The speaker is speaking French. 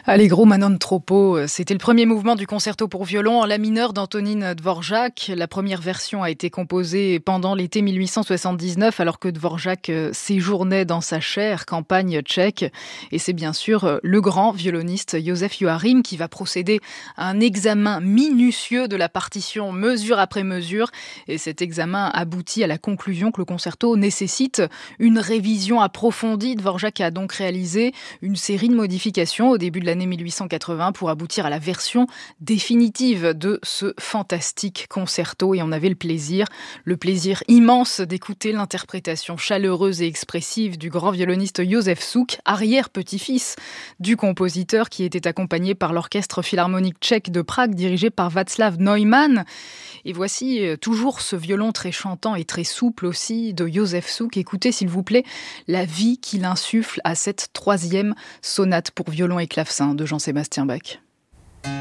Allegro ma non troppo, c'était le premier mouvement du concerto pour violon en la mineur d'Antonín Dvořák. La première version a été composée pendant l'été 1879 alors que Dvořák séjournait dans sa chère campagne tchèque. Et c'est bien sûr le grand violoniste Josef Joachim qui va procéder à un examen minutieux de la partition mesure après mesure. Et cet examen aboutit à la conclusion que le concerto nécessite une révision approfondie. Dvořák a donc réalisé une série de modifications au début de l'année 1880 pour aboutir à la version définitive de ce fantastique concerto. Et on avait le plaisir immense d'écouter l'interprétation chaleureuse et expressive du grand violoniste Josef Suk, arrière-petit-fils du compositeur, qui était accompagné par l'orchestre philharmonique tchèque de Prague dirigé par Václav Neumann. Et voici toujours ce violon très chantant et très souple aussi de Josef Suk. Écoutez s'il vous plaît la vie qu'il insuffle à cette troisième sonate pour violon et clavecin de Jean-Sébastien Bach.